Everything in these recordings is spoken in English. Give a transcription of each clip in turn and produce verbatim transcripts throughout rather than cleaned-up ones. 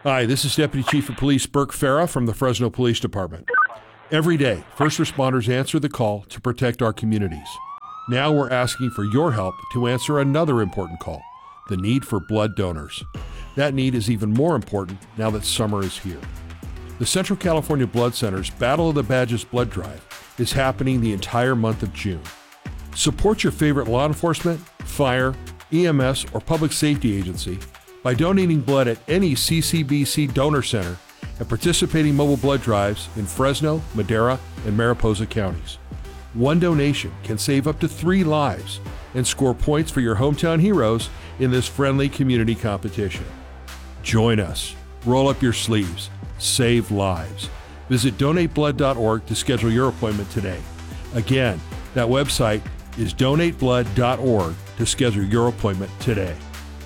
Hi, this is Deputy Chief of Police Burke Farah from the Fresno Police Department. Every day, first responders answer the call to protect our communities. Now we're asking for your help to answer another important call, the need for blood donors. That need is even more important now that summer is here. The Central California Blood Center's Battle of the Badges blood drive is happening the entire month of June. Support your favorite law enforcement, fire, E M S, or public safety agency by donating blood at any C C B C donor center and participating mobile blood drives in Fresno, Madera, and Mariposa counties. One donation can save up to three lives and score points for your hometown heroes in this friendly community competition. Join us. Roll up your sleeves. Save lives. Visit donate blood dot org to schedule your appointment today. Again, that website is donate blood dot org to schedule your appointment today.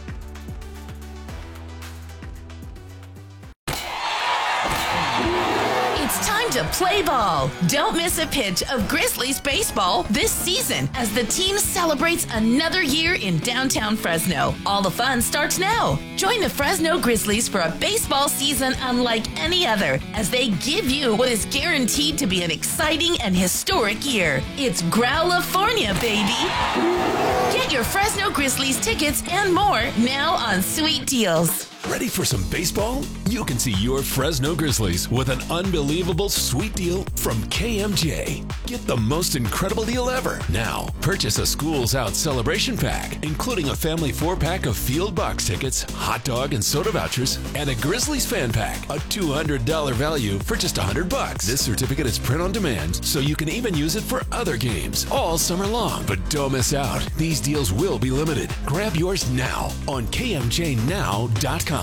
To play ball. Don't miss a pitch of Grizzlies baseball this season as the team celebrates another year in downtown Fresno. All the fun starts now. Join the Fresno Grizzlies for a baseball season unlike any other as they give you what is guaranteed to be an exciting and historic year. It's Growlifornia, baby. Get your Fresno Grizzlies tickets and more now on Sweet Deals. Ready for some baseball? You can see your Fresno Grizzlies with an unbelievable sweet deal from K M J. Get the most incredible deal ever. Now, purchase a Schools Out celebration pack, including a family four-pack of field box tickets, hot dog and soda vouchers, and a Grizzlies fan pack, a two hundred dollars value for just one hundred bucks. This certificate is print on demand, so you can even use it for other games all summer long. But don't miss out. These deals will be limited. Grab yours now on K M J now dot com.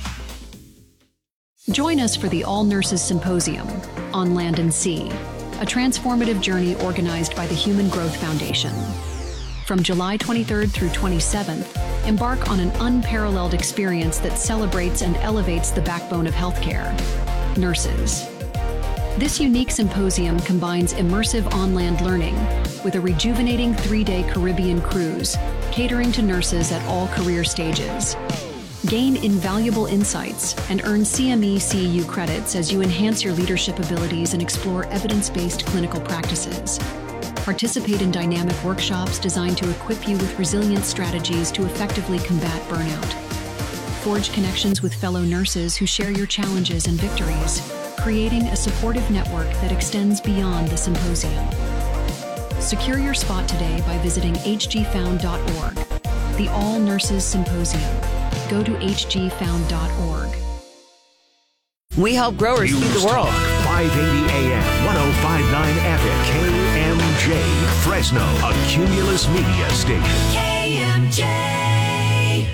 Join us for the All Nurses Symposium on Land and Sea, a transformative journey organized by the Human Growth Foundation. From July twenty-third through twenty-seventh, embark on an unparalleled experience that celebrates and elevates the backbone of healthcare, nurses. This unique symposium combines immersive on-land learning with a rejuvenating three-day Caribbean cruise, catering to nurses at all career stages. Gain invaluable insights and earn C M E C U credits as you enhance your leadership abilities and explore evidence-based clinical practices. Participate in dynamic workshops designed to equip you with resilient strategies to effectively combat burnout. Forge connections with fellow nurses who share your challenges and victories, creating a supportive network that extends beyond the symposium. Secure your spot today by visiting H G found dot org. The All Nurses Symposium. Go to H G found dot org. We help growers feed the world. five eighty A M, ten fifty-nine F M, K M J, Fresno, a Cumulus Media station. K M J.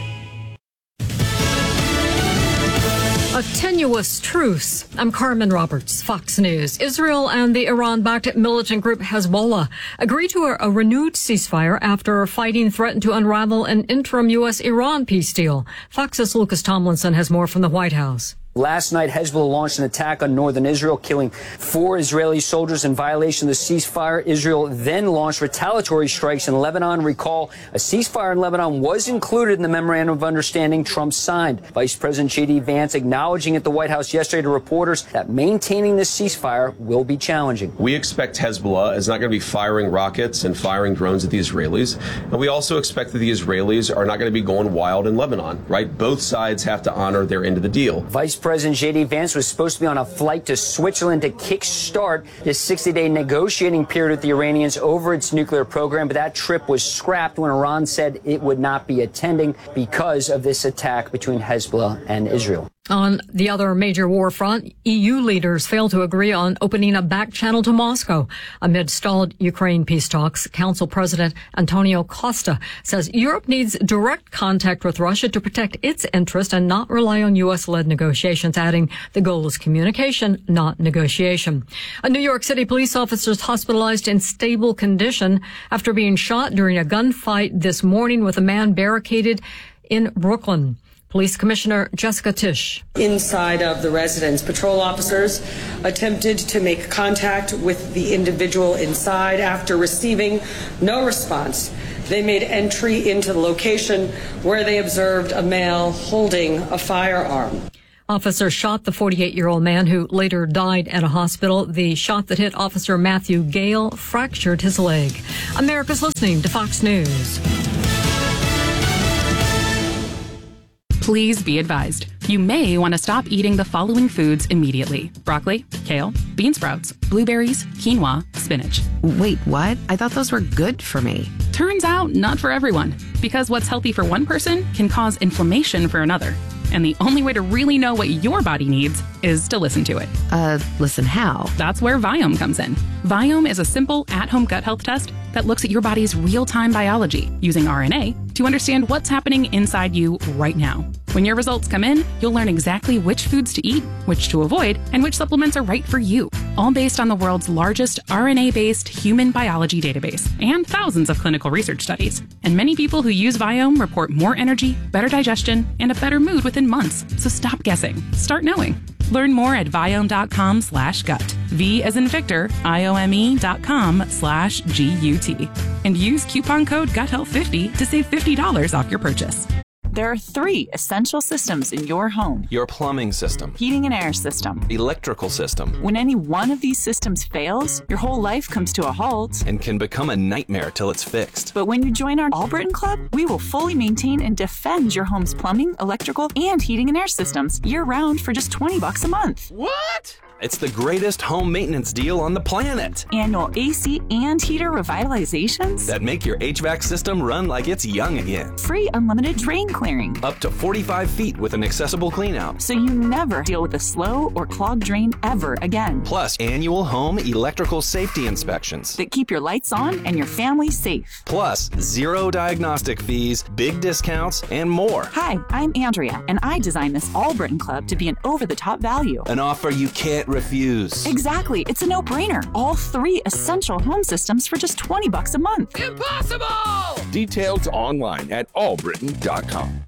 A tenuous truce. I'm Carmen Roberts, Fox News. Israel and the Iran-backed militant group Hezbollah agreed to a, a renewed ceasefire after fighting threatened to unravel an interim U S Iran peace deal. Fox's Lucas Tomlinson has more from the White House. Last night, Hezbollah launched an attack on northern Israel, killing four Israeli soldiers in violation of the ceasefire. Israel then launched retaliatory strikes in Lebanon. Recall, a ceasefire in Lebanon was included in the memorandum of understanding Trump signed. Vice President J D Vance acknowledging at the White House yesterday to reporters that maintaining this ceasefire will be challenging. We expect Hezbollah is not going to be firing rockets and firing drones at the Israelis. And we also expect that the Israelis are not going to be going wild in Lebanon, right? Both sides have to honor their end of the deal. Vice President J D Vance was supposed to be on a flight to Switzerland to kickstart this sixty-day negotiating period with the Iranians over its nuclear program, but that trip was scrapped when Iran said it would not be attending because of this attack between Hezbollah and Israel. On the other major war front, E U leaders failed to agree on opening a back channel to Moscow. Amid stalled Ukraine peace talks, Council President Antonio Costa says Europe needs direct contact with Russia to protect its interest and not rely on U S-led negotiations, adding the goal is communication, not negotiation. A New York City police officer is hospitalized in stable condition after being shot during a gunfight this morning with a man barricaded in Brooklyn. Police Commissioner Jessica Tisch. Inside of the residence, patrol officers attempted to make contact with the individual inside. After receiving no response, they made entry into the location where they observed a male holding a firearm. Officers shot the forty-eight-year-old man who later died at a hospital. The shot that hit Officer Matthew Gale fractured his leg. America's listening to Fox News. Please be advised. You may want to stop eating the following foods immediately. Broccoli, kale, bean sprouts, blueberries, quinoa, spinach. Wait, what? I thought those were good for me. Turns out, not for everyone. Because what's healthy for one person can cause inflammation for another. And the only way to really know what your body needs is to listen to it. Uh, listen how? That's where Viome comes in. Viome is a simple at-home gut health test that looks at your body's real-time biology using R N A to understand what's happening inside you right now. When your results come in, you'll learn exactly which foods to eat, which to avoid, and which supplements are right for you. All based on the world's largest R N A-based human biology database and thousands of clinical research studies. And many people who use Viome report more energy, better digestion, and a better mood within months. So stop guessing. Start knowing. Learn more at Viome.com slash gut. V as in Victor, I-O-M-E dot com slash G-U-T. And use coupon code gut health fifty to save fifty dollars off your purchase. There are three essential systems in your home. Your plumbing system. Heating and air system. Electrical system. When any one of these systems fails, your whole life comes to a halt. And can become a nightmare till it's fixed. But when you join our Albritton Club, we will fully maintain and defend your home's plumbing, electrical, and heating and air systems year-round for just twenty bucks a month. What? It's the greatest home maintenance deal on the planet. Annual A C and heater revitalizations that make your H V A C system run like it's young again. Free unlimited drain clearing. Up to forty-five feet with an accessible cleanout. So you never deal with a slow or clogged drain ever again. Plus annual home electrical safety inspections that keep your lights on and your family safe. Plus zero diagnostic fees, big discounts, and more. Hi, I'm Andrea, and I designed this Albritton Club to be an over-the-top value. An offer you can't refuse. Exactly. It's a no-brainer. All three essential home systems for just twenty bucks a month. Impossible! Details online at Albritton dot com.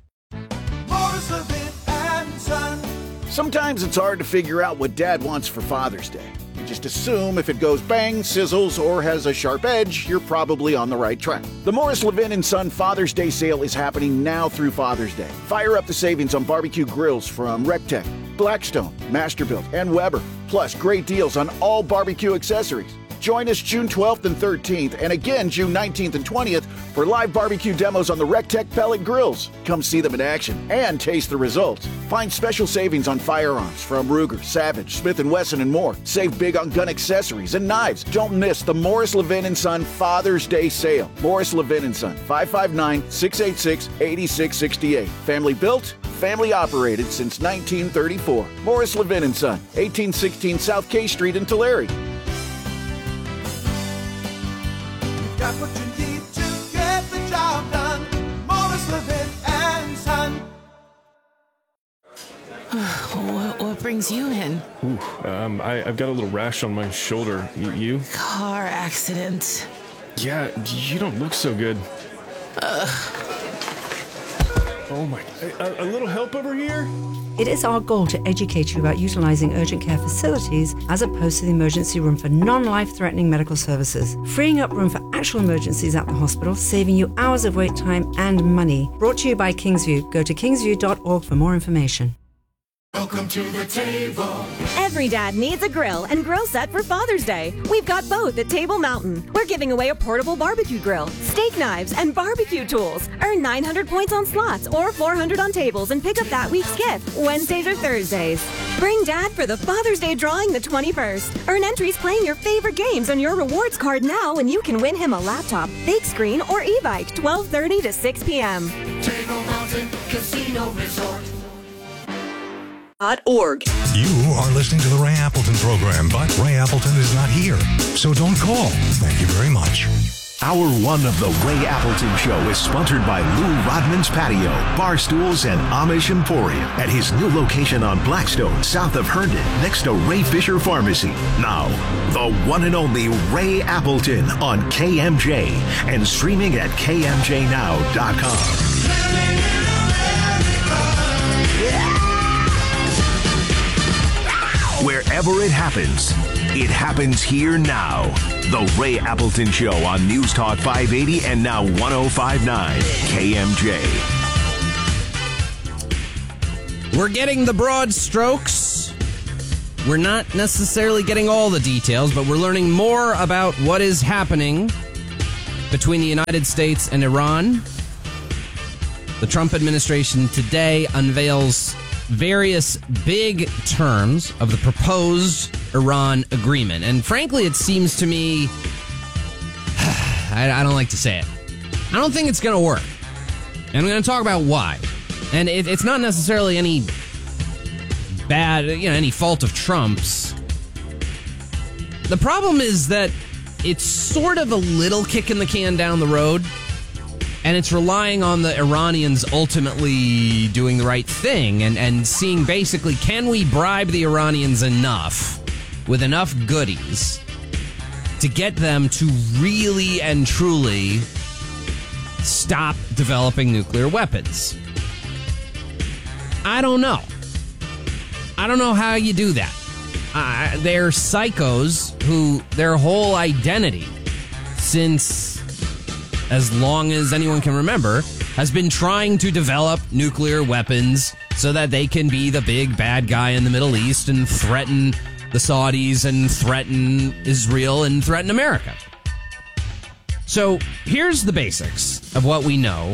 Sometimes it's hard to figure out what Dad wants for Father's Day. You just assume if it goes bang, sizzles, or has a sharp edge, you're probably on the right track. The Morris Levin and Son Father's Day sale is happening now through Father's Day. Fire up the savings on barbecue grills from Rectech, Blackstone, Masterbuilt, and Weber. Plus, great deals on all barbecue accessories. Join us June twelfth and thirteenth, and again June nineteenth and twentieth for live barbecue demos on the Rectech pellet grills. Come see them in action and taste the results. Find special savings on firearms from Ruger, Savage, Smith and Wesson, and more. Save big on gun accessories and knives. Don't miss the Morris Levin and Son Father's Day sale. Morris Levin and Son, five five nine, six eight six, eight six six eight. Family built, family operated since nineteen thirty-four. Morris Levin and Son, eighteen sixteen South K Street in Tulare. Got what you need to get the job done. Morris Levin and Son. what, what brings you in? Ooh, um, I, I've got a little rash on my shoulder. You? you? Car accident. Yeah, you don't look so good. Ugh. Oh my, a, a little help over here? It is our goal to educate you about utilizing urgent care facilities as opposed to the emergency room for non-life-threatening medical services. Freeing up room for actual emergencies at the hospital, saving you hours of wait time and money. Brought to you by Kingsview. Go to kingsview dot org for more information. Welcome to the table. Every dad needs a grill and grill set for Father's Day. We've got both at Table Mountain. We're giving away a portable barbecue grill, steak knives, and barbecue tools. Earn nine hundred points on slots or four hundred on tables and pick up that week's gift, Wednesdays or Thursdays. Bring Dad for the Father's Day drawing the twenty-first. Earn entries playing your favorite games on your rewards card now, and you can win him a laptop, big screen, or e-bike twelve thirty to six p.m. Table Mountain Casino Resort. Org. You are listening to the Ray Appleton program, but Ray Appleton is not here, so don't call. Thank you very much. Hour one of the Ray Appleton Show is sponsored by Lou Rodman's Patio, Bar Stools, and Amish Emporium at his new location on Blackstone, south of Herndon, next to Ray Fisher Pharmacy. Now, the one and only Ray Appleton on K M J and streaming at K M J now dot com. Wherever it happens, it happens here now. The Ray Appleton Show on News Talk five eighty and now one oh five point nine K M J. We're getting the broad strokes. We're not necessarily getting all the details, but we're learning more about what is happening between the United States and Iran. The Trump administration today unveils various big terms of the proposed Iran agreement. And frankly, it seems to me, I, I don't like to say it, I don't think it's going to work. And I'm going to talk about why. And it, it's not necessarily any bad, you know, any fault of Trump's. The problem is that it's sort of a little kick in the can down the road, and it's relying on the Iranians ultimately doing the right thing and, and seeing basically, can we bribe the Iranians enough with enough goodies to get them to really and truly stop developing nuclear weapons? I don't know. I don't know how you do that. Uh, they're psychos who their whole identity, since as long as anyone can remember, has been trying to develop nuclear weapons so that they can be the big bad guy in the Middle East and threaten the Saudis and threaten Israel and threaten America. So here's the basics of what we know.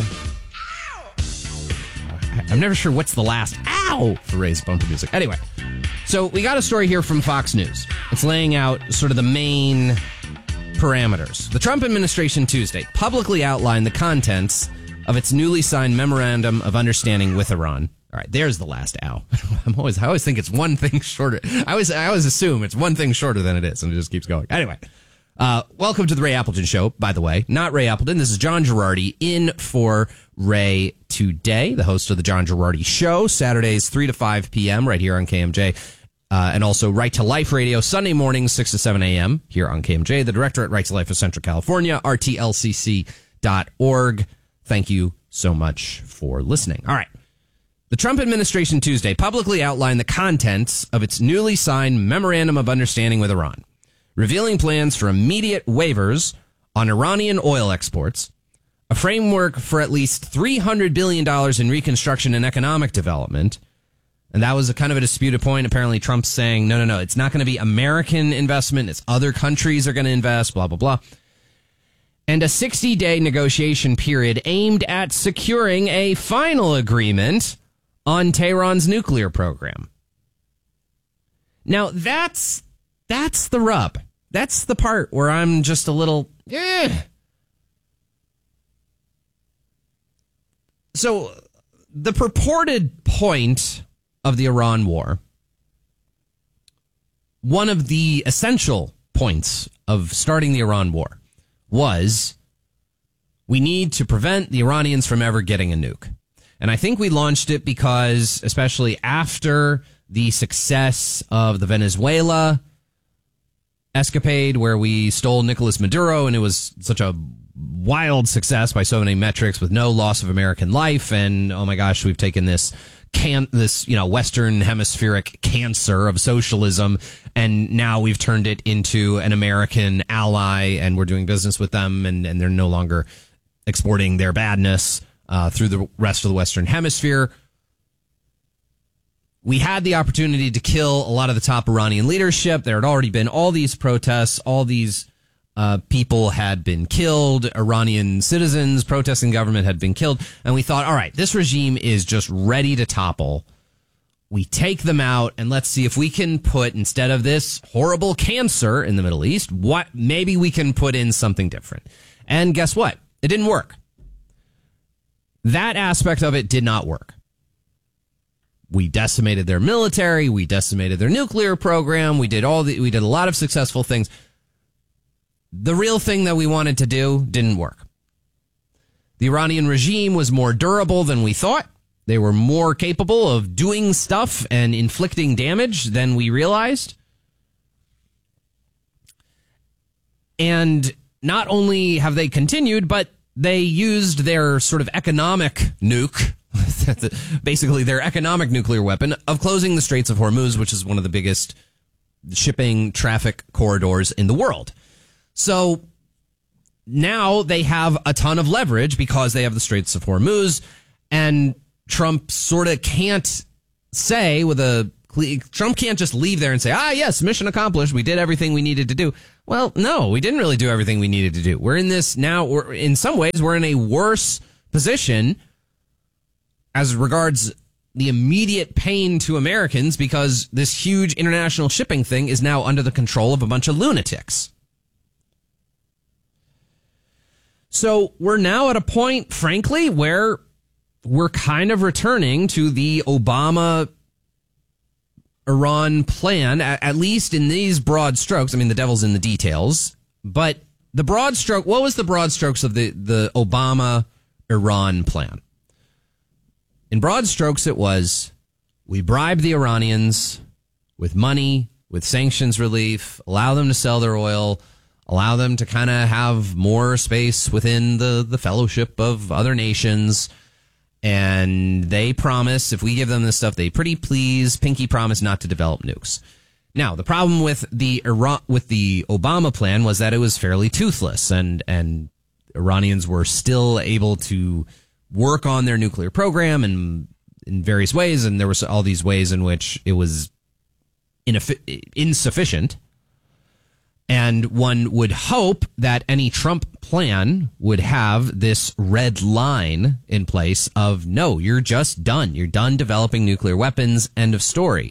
I'm never sure what's the last ow for Ray's bumper music. Anyway, so we got a story here from Fox News. It's laying out sort of the main parameters. The Trump administration Tuesday publicly outlined the contents of its newly signed memorandum of understanding with Iran. All right, there's the last ow. I'm always, I always think it's one thing shorter. I always, I always assume it's one thing shorter than it is, and it just keeps going. Anyway, uh, welcome to the Ray Appleton Show, by the way. Not Ray Appleton. This is John Girardi in for Ray today, the host of the John Girardi Show, Saturdays three to five p.m. right here on K M J. Uh, and also Right to Life Radio, Sunday mornings, six to seven a.m. here on K M J. The director at Right to Life of Central California, R T L C C dot org. Thank you so much for listening. All right. The Trump administration Tuesday publicly outlined the contents of its newly signed Memorandum of Understanding with Iran, revealing plans for immediate waivers on Iranian oil exports, a framework for at least three hundred billion dollars in reconstruction and economic development. And that was a kind of a disputed point. Apparently, Trump's saying, no, no, no, it's not going to be American investment. It's other countries are going to invest, blah, blah, blah. And a sixty-day negotiation period aimed at securing a final agreement on Tehran's nuclear program. Now, that's that's the rub. That's the part where I'm just a little, eh. So, the purported point of the Iran war, one of the essential points of starting the Iran war was we need to prevent the Iranians from ever getting a nuke. And I think we launched it because, especially after the success of the Venezuela escapade where we stole Nicolas Maduro, and it was such a wild success by so many metrics with no loss of American life. And oh my gosh, we've taken this can this, you know, Western hemispheric cancer of socialism, and now we've turned it into an American ally, and we're doing business with them, and, and they're no longer exporting their badness uh, through the rest of the Western hemisphere. We had the opportunity to kill a lot of the top Iranian leadership. There had already been all these protests, all these Uh, people had been killed. Iranian citizens protesting government had been killed. And we thought, all right, this regime is just ready to topple. We take them out, and let's see if we can put, instead of this horrible cancer in the Middle East, what maybe we can put in something different. And guess what? It didn't work. That aspect of it did not work. We decimated their military. We decimated their nuclear program. We did all the, we did a lot of successful things. The real thing that we wanted to do didn't work. The Iranian regime was more durable than we thought. They were more capable of doing stuff and inflicting damage than we realized. And not only have they continued, but they used their sort of economic nuke, basically their economic nuclear weapon, of closing the Straits of Hormuz, which is one of the biggest shipping traffic corridors in the world. So now they have a ton of leverage because they have the Straits of Hormuz, and Trump sort of can't say with a Trump can't just leave there and say, ah, yes, mission accomplished. We did everything we needed to do. Well, no, we didn't really do everything we needed to do. We're in this now. We're, in some ways, we're in a worse position as regards the immediate pain to Americans because this huge international shipping thing is now under the control of a bunch of lunatics. So we're now at a point, frankly, where we're kind of returning to the Obama Iran plan, at least in these broad strokes. I mean, the devil's in the details, but the broad stroke, what was the broad strokes of the, the Obama Iran plan? In broad strokes, it was, we bribe the Iranians with money, with sanctions relief, allow them to sell their oil, allow them to kind of have more space within the, the fellowship of other nations. And they promise, if we give them this stuff, they pretty please, pinky promise not to develop nukes. Now, the problem with the Iran, with the Obama plan was that it was fairly toothless, and and Iranians were still able to work on their nuclear program and in various ways, and there was all these ways in which it was ineffi- insufficient. And one would hope that any Trump plan would have this red line in place of, no, you're just done. You're done developing nuclear weapons. End of story.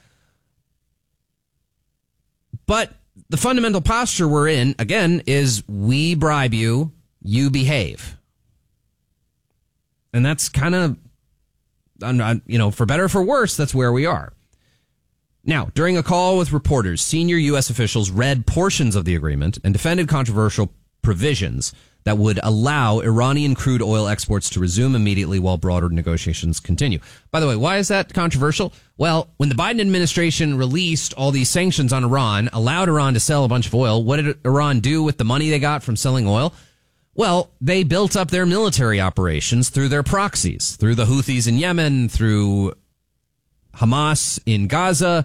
But the fundamental posture we're in, again, is we bribe you, you behave. And that's kind of, you know, for better or for worse, that's where we are. Now, during a call with reporters, senior U S officials read portions of the agreement and defended controversial provisions that would allow Iranian crude oil exports to resume immediately while broader negotiations continue. By the way, why is that controversial? Well, when the Biden administration released all these sanctions on Iran, allowed Iran to sell a bunch of oil, what did Iran do with the money they got from selling oil? Well, they built up their military operations through their proxies, through the Houthis in Yemen, through Hamas in Gaza,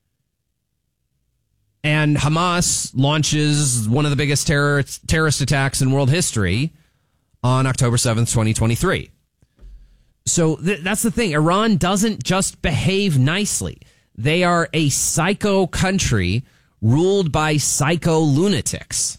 and Hamas launches one of the biggest terror, terrorist attacks in world history on October seventh, twenty twenty-three. So th- that's the thing. Iran doesn't just behave nicely. They are a psycho country ruled by psycho lunatics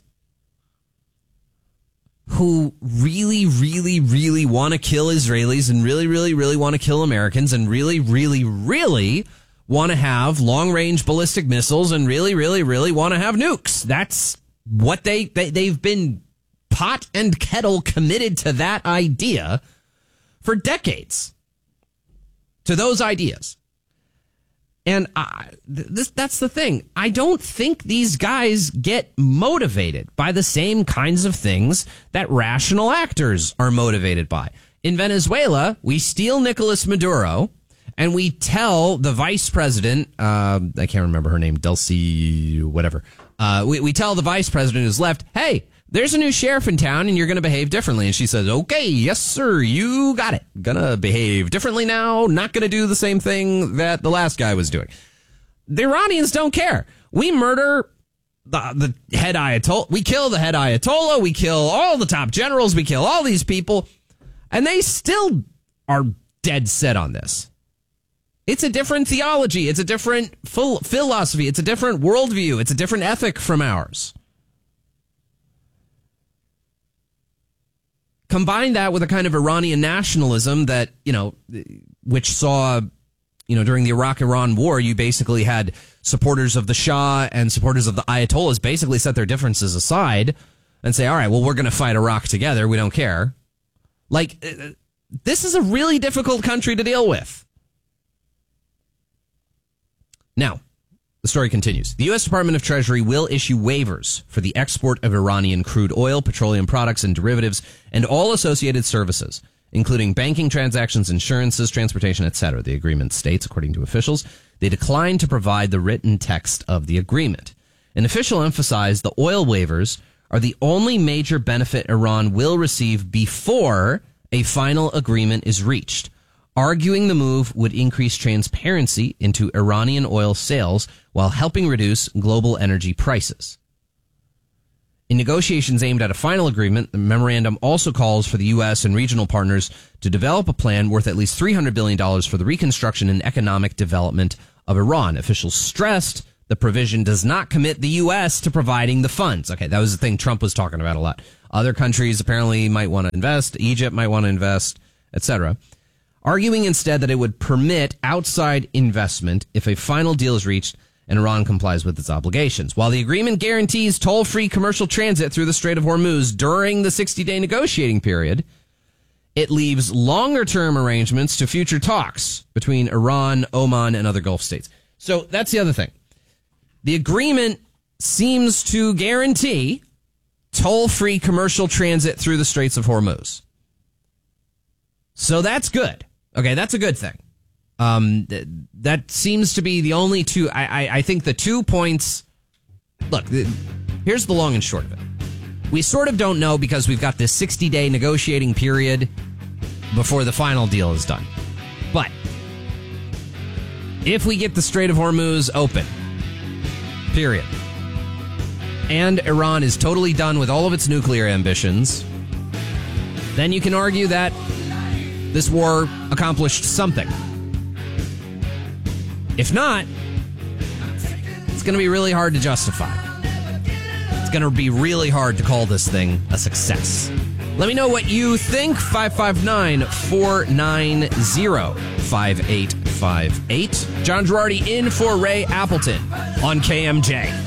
who really, really, really want to kill Israelis and really, really, really want to kill Americans and really, really, really want to have long-range ballistic missiles and really, really, really want to have nukes. That's what they, they, they've been pot and kettle committed to that idea for decades. To those ideas. And I, this, that's the thing. I don't think these guys get motivated by the same kinds of things that rational actors are motivated by. In Venezuela, we steal Nicolas Maduro and we tell the vice president, uh, I can't remember her name, Delcy, whatever. Uh, we, we tell the vice president who's left, hey, there's a new sheriff in town and you're going to behave differently. And she says, okay, yes, sir, you got it. Gonna behave differently now. Not going to do the same thing that the last guy was doing. The Iranians don't care. We murder the, the head Ayatollah. We kill the head Ayatollah. We kill all the top generals. We kill all these people. And they still are dead set on this. It's a different theology. It's a different full philosophy. It's a different worldview. It's a different ethic from ours. Combine that with a kind of Iranian nationalism that, you know, which saw, you know, during the Iraq-Iran war, you basically had supporters of the Shah and supporters of the Ayatollahs basically set their differences aside and say, all right, well, we're going to fight Iraq together. We don't care. Like, this is a really difficult country to deal with. Now, the story continues. The U S Department of Treasury will issue waivers for the export of Iranian crude oil, petroleum products, and derivatives, and all associated services, including banking transactions, insurances, transportation, et cetera. The agreement states, according to officials, they declined to provide the written text of the agreement. An official emphasized the oil waivers are the only major benefit Iran will receive before a final agreement is reached, arguing the move would increase transparency into Iranian oil sales while helping reduce global energy prices. In negotiations aimed at a final agreement, the memorandum also calls for the U S and regional partners to develop a plan worth at least three hundred billion dollars for the reconstruction and economic development of Iran. Officials stressed the provision does not commit the U S to providing the funds. Okay, that was the thing Trump was talking about a lot. Other countries apparently might want to invest. Egypt might want to invest, et cetera. Arguing instead that it would permit outside investment if a final deal is reached and Iran complies with its obligations. While the agreement guarantees toll-free commercial transit through the Strait of Hormuz during the sixty-day negotiating period, it leaves longer-term arrangements to future talks between Iran, Oman, and other Gulf states. So that's the other thing. The agreement seems to guarantee toll-free commercial transit through the Straits of Hormuz. So that's good. Okay, that's a good thing. Um, th- that seems to be the only two. I, I, I think the two points. Look, th- here's the long and short of it. We sort of don't know because we've got this sixty-day negotiating period before the final deal is done. But if we get the Strait of Hormuz open, period, and Iran is totally done with all of its nuclear ambitions, then you can argue that this war accomplished something. If not, it's going to be really hard to justify. It's going to be really hard to call this thing a success. Let me know what you think. five five nine, four nine zero, five eight five eight. John Girardi in for Ray Appleton on K M J.